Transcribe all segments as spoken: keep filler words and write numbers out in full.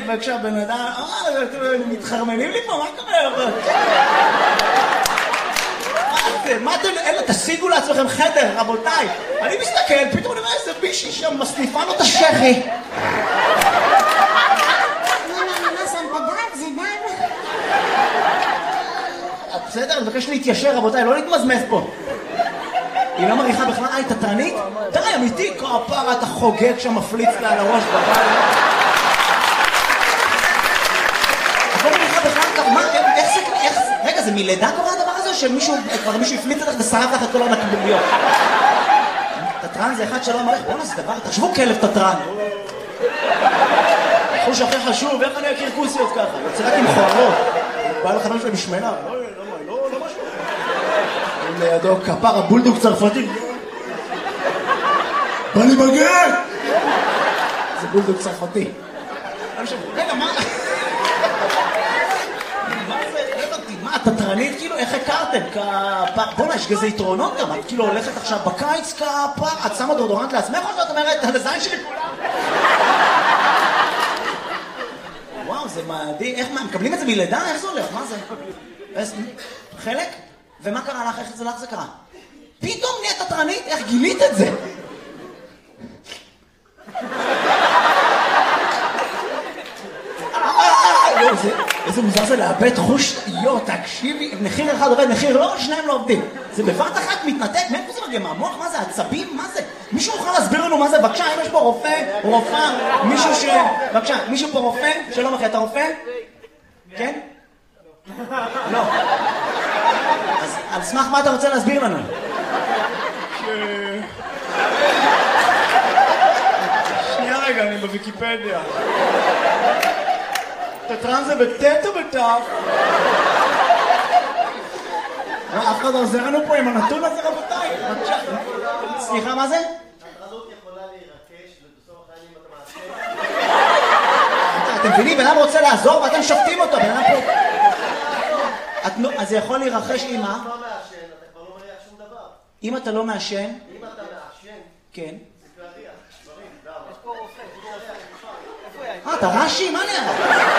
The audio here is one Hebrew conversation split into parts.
וכשהבן אדם, אה, אתם מתחרמנים לי פה, מה קורה? מה אתם, אלה, תשיגו לעצמכם חדר, רבותיי. אני מסתכל, פתאום אני אומר איזה בישי שם, מסניפה לו את השכי. בסדר, אני מבקש להתיישר, רבותיי, לא להתמזמז פה. היא לא מריחה בכלל, אה, היא תתרנית? די, אמיתי, כפרה, אתה חוגג שם, מפליץ לה על הראש בבית. את לא מריחה בכלל, מה, איך זה, איך זה, רגע, זה מלידה קורה הדבר הזה, שמישהו, כבר מישהו הפליץ לך ושרף לך את כל הנקביליות? תתרן זה אחד שלא מריח, בואו נעשה דבר, תחשבו כלב תתרן. חוש הכי חשוב, איך אני אכיר כוסיות ככה? יוצא רק עם חוערות. בא לך משהו משמנה. לא, לא, לא, לא משהו. לידו כפר הבולדוג צרפתי. בא לי בגט! זה בולדוג צרפתי. רגע, מה? מה זה? מה, תתרנית? כאילו, איך הכרתם? בוא'נה, יש גזה יתרונות גם. את כאילו הולכת עכשיו בקיץ כפר, את שמה דורדורנט לעצמך או שאת אומרת, הזין שלי כולם? וואו, זה מדהים. איך, מה, מקבלים את זה מלידה? איך זה הולך? מה זה? חלק? ומה קרה לך? איך זה לך זה קרה? פתאום נהיית תתרנית? איך גילית את זה? איזה מוזר זה לאבד חוש, יו, תקשיבי, מחיר אחד עובד, מחיר לא, שניים לא עובדים. זה בבת אחת מתנתק, מאיפה זה מגיע? מהמוח? מה זה? עצבים? מה זה? מישהו יכול להסביר לנו מה זה? בבקשה, אם יש פה רופא, רופאה, מישהו ש... בבקשה, מישהו פה רופא? שלום אחי, אתה רופא? כן? לא. אז על סמך מה אתה רוצה להסביר לנו? שנייה רגע, אני בוויקיפדיה. תתרן זה בטט או בטף? אף אחד לא עוזר לנו פה עם הנתון הזה, רבותיי. סליחה, מה זה? התרנות יכולה להירקש ובסוף החיים אם אתה מעשה. אתם מבינים? בן אדם רוצה לעזור ואתם שופטים אותו. בן אדם פה... אז זה יכול להירחש עם מה? אם אתה לא מעשן, אתה כבר לא מריח שום דבר. אם אתה לא מעשן? אם אתה מעשן, כן. זה להריח, דברים, למה? יש פה רופא, אה, אתה רש"י? מה נראה?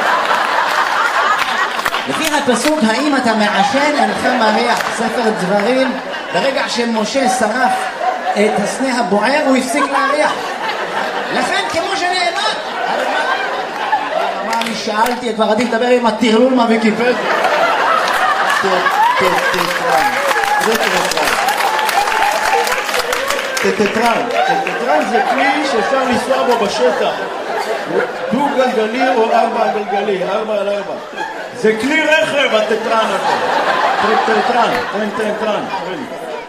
לפי הפסוק, האם אתה מעשן, אינך מריח. ספר דברים, ברגע שמשה שרף את הסנה הבוער, הוא הפסיק להריח. לכן, כמו שנאמר. מה אני שאלתי, כבר עדיף לדבר עם הטרלול מהוויקיפדיה. תתרן. זה תתרן. תתרן. תתרן זה כלי שאפשר לנסוע בו בשטח. דו גלגלי או ארבע גלגלי, ארבע על ארבע. זה כלי רכב, התתרן הזה. תתרן, תתרן, תתרן.